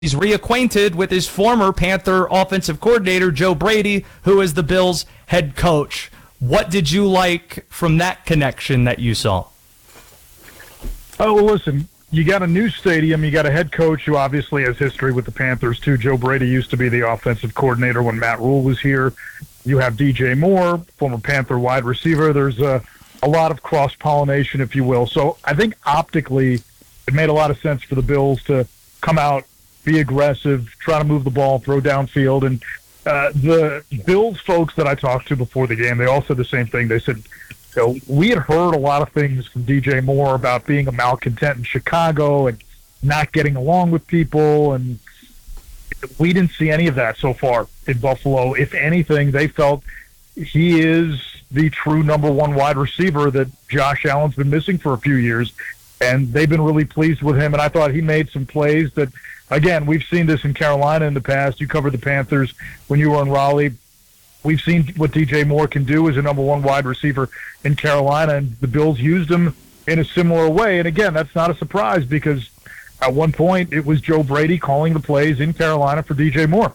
He's reacquainted with his former Panther offensive coordinator, Joe Brady, who is the Bills' head coach. What did you like from that connection that you saw? Oh, well, listen, you got a new stadium. You got a head coach who obviously has history with the Panthers, too. Joe Brady used to be the offensive coordinator when Matt Rule was here. You have DJ Moore, former Panther wide receiver. There's a lot of cross-pollination, if you will. So I think optically it made a lot of sense for the Bills to come out, be aggressive, try to move the ball, throw downfield. And the Bills folks that I talked to before the game, they all said the same thing. They said, we had heard a lot of things from DJ Moore about being a malcontent in Chicago and not getting along with people, and we didn't see any of that so far in Buffalo. If anything, they felt he is the true number one wide receiver that Josh Allen's been missing for a few years, and they've been really pleased with him. And I thought he made some plays that, again, we've seen this in Carolina in the past. You covered the Panthers when you were in Raleigh. We've seen what DJ Moore can do as a number one wide receiver in Carolina, and the Bills used him in a similar way. And again, that's not a surprise because at one point it was Joe Brady calling the plays in Carolina for DJ Moore.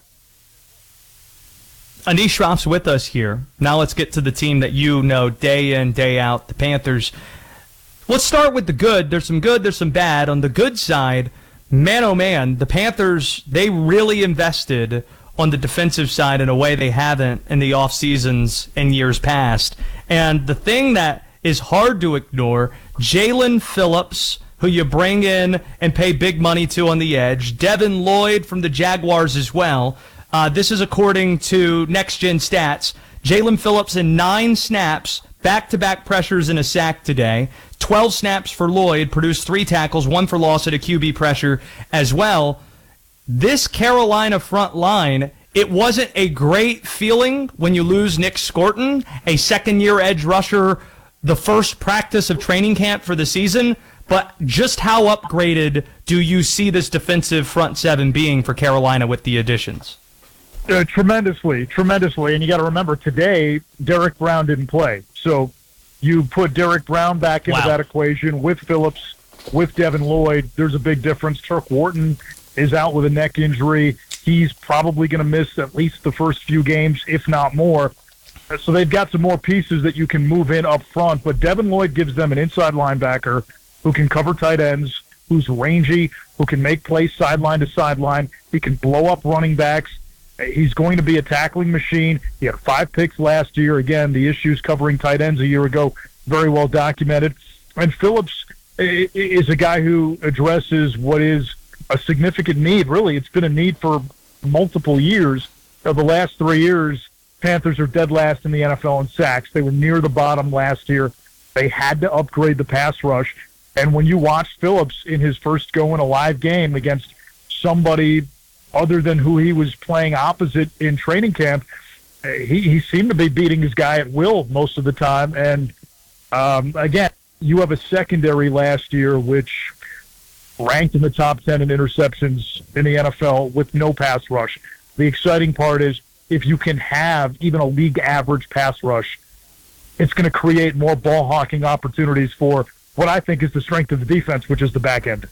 Anish Shroff's with us here. Now let's get to the team that you know day in, day out, the Panthers. Let's start with the good. There's some good, there's some bad. On the good side, man, oh man, the Panthers, they really invested on the defensive side in a way they haven't in the off seasons in years past. And the thing that is hard to ignore, Jaelan Phillips, who you bring in and pay big money to on the edge, Devin Lloyd from the Jaguars as well. This is according to Next Gen Stats. Jaelan Phillips in 9 snaps, back-to-back pressures and a sack today. 12 snaps for Lloyd, produced 3 tackles, 1 for loss at a QB pressure as well. This Carolina front line, it wasn't a great feeling when you lose Nick Scorton, a second-year edge rusher, the first practice of training camp for the season. But just how upgraded do you see this defensive front seven being for Carolina with the additions? Tremendously. And you got to remember, today, Derek Brown didn't play. So you put Derek Brown back into that equation with Phillips, with Devin Lloyd. There's a big difference. Turk Wharton is out with a neck injury. He's probably going to miss at least the first few games, if not more. So they've got some more pieces that you can move in up front. But Devin Lloyd gives them an inside linebacker who can cover tight ends, who's rangy, who can make plays sideline to sideline. He can blow up running backs. He's going to be a tackling machine. He had 5 picks last year. Again, the issues covering tight ends a year ago, very well documented. And Phillips is a guy who addresses what is a significant need. Really, it's been a need for multiple years. The last 3 years, Panthers are dead last in the NFL in sacks. They were near the bottom last year. They had to upgrade the pass rush. And when you watched Phillips in his first go in a live game against somebody other than who he was playing opposite in training camp, he seemed to be beating his guy at will most of the time. And, again, you have a secondary last year which ranked in the top 10 in interceptions in the NFL with no pass rush. The exciting part is if you can have even a league average pass rush, it's going to create more ball hawking opportunities for what I think is the strength of the defense, which is the back end.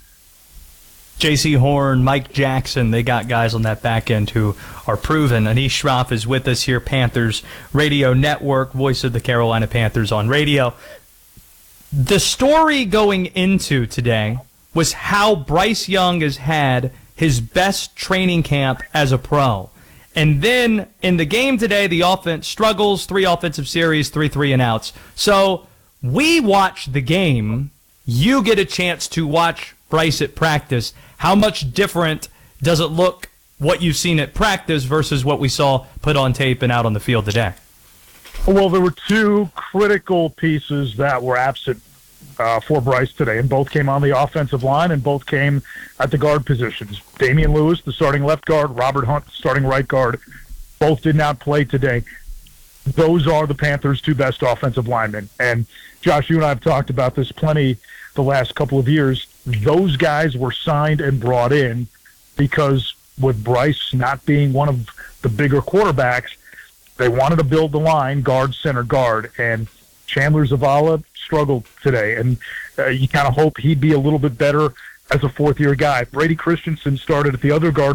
J.C. Horn, Mike Jackson, they got guys on that back end who are proven. Anish Shroff is with us here, Panthers Radio Network, voice of the Carolina Panthers on radio. The story going into today was how Bryce Young has had his best training camp as a pro. And then in the game today, the offense struggles, 3 offensive series, 3 3-and-outs. So we watch the game. You get a chance to watch Bryce at practice. How much different does it look what you've seen at practice versus what we saw put on tape and out on the field today? Well, there were 2 critical pieces that were absent for Bryce today, and both came on the offensive line and both came at the guard positions. Damian Lewis, the starting left guard, Robert Hunt, the starting right guard, both did not play today. Those are the Panthers' 2 best offensive linemen. And Josh, you and I have talked about this plenty the last couple of years. Those guys were signed and brought in because with Bryce not being one of the bigger quarterbacks, they wanted to build the line guard, center, guard. And Chandler Zavala struggled today. And you kind of hope he'd be a little bit better as a fourth-year guy. Brady Christensen started at the other guard